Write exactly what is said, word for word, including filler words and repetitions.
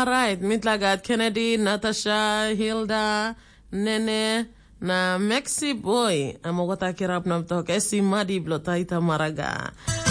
Alright, mitlagat Kennedy, Natasha, Hilda, Nene, na Maxi Boy. Amogota kirap na mtoke si Madi Blotaita Maraga.